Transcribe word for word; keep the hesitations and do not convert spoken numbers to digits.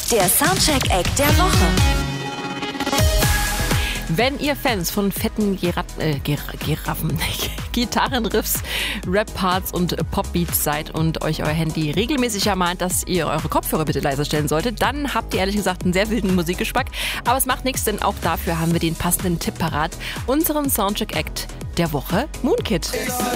Der Soundcheck-Act der Woche. Wenn ihr Fans von fetten Gerat äh, Ger Giraffen, Gitarrenriffs, Rap-Parts und Popbeats seid und euch euer Handy regelmäßig ermahnt, dass ihr eure Kopfhörer bitte leiser stellen solltet, dann habt ihr ehrlich gesagt einen sehr wilden Musikgeschmack. Aber es macht nichts, denn auch dafür haben wir den passenden Tipp parat. Unseren Soundcheck-Act der Woche, Moonkid.